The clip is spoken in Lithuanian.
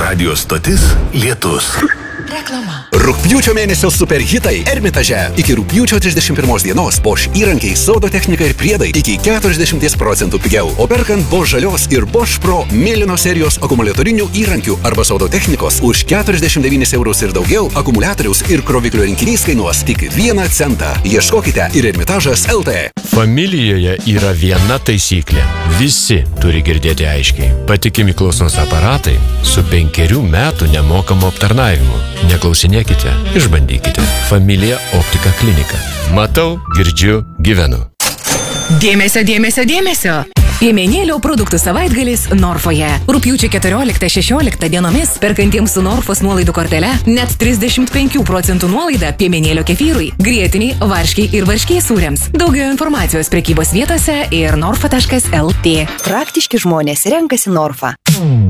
Radio stotis Lietus. Reklama. Rugpjūčio mėnesio superhitai Ermitaže. Iki rugpjūčio 31 dienos Bosch įrankiai, sodo technika ir priedai iki 40% pigiau. O perkant Bosch žalios ir Bosch Pro mėlyno serijos akumuliatorinių įrankių arba sodo technikos už 49 eurus ir daugiau, akumuliatoriaus ir kroviklio rinkinys kainuos tik 1 centą. Ieškokite ir Ermitažas LT. Familijoje yra viena taisyklė. Visi turi girdėti aiškiai. Patikimi klausos aparatai su 5 metų nemokamu aptarnavimu. Neklausinėkite, išbandykite. Familija Optika klinika. Matau, girdžiu, gyvenu. Dėmesio, dėmesio, dėmesio. Piemenėlio produktų savaitgalis Norfoje. Rugpjūčio 14-16 dienomis perkantiems su Norfos nuolaidų kortele net 35% nuolaida piemenėlio kefyrui, grietiniai, varškiai ir varškiai sūriams. Daugiau informacijos prekybos vietose ir norfa.lt. Praktiški žmonės renkasi Norfą.